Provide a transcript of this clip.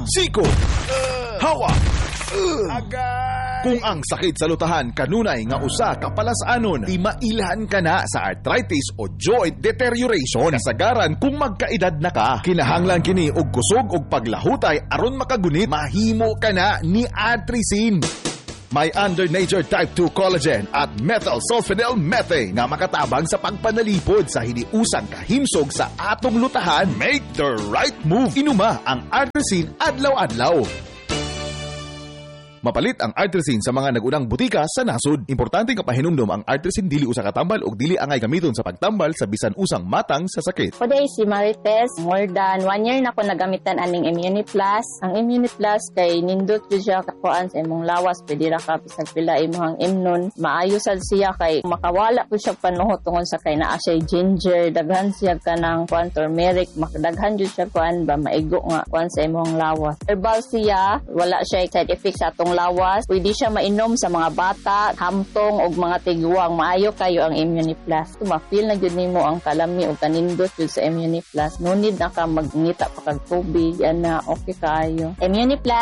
Siko, hawa, kung ang sakit sa lutahan kanunay nga usa ka palasanon, di mailhan ka na sa arthritis o joint deterioration. Kasagaran kung magkaedad na ka, kinahanglan kini og kusog og paglahutay aron makagunit, mahimo ka na ni Atricin. May under nature type 2 collagen at methyl sulfonyl methane nga makatabang sa pagpanalipod sa hiniusang kahimsog sa atong lutahan. Make the right move. Inuma ang Atricin adlaw-adlaw. Mapalit ang Artricin sa mga nagunang butika sa nasod. Importante nga pahinumdom ang Artricin dili usa ka tambal ug dili angay gamiton sa pagtambal sa bisan usang matang sa sakit. Today si Marites, more than 1 year na ko nagamitan aning Immuniplus. Ang Immuniplus kay nindot jud siya kakuan sa imong lawas, pwede ra ka bisag pila imong imnon. Maayo sad siya kay makawala ko siya panuhot tungod sa kay naa siya ginger, daghan siya kanang kuan turmeric, makadaghan jud siya kuan ba maigo nga kuan sa imong lawas. Herbal siya, wala siya side effects sa atong lawas. Pwede siya mainom sa mga bata, hamtong o mga tiguang. Maayo kayo ang Immuniplus. Ma-feel na yun nimo ang kalami o kanindot yun sa Immuniplus. No need na ka magngita pa kag tubig. Yan na, okay kayo. Immuniplus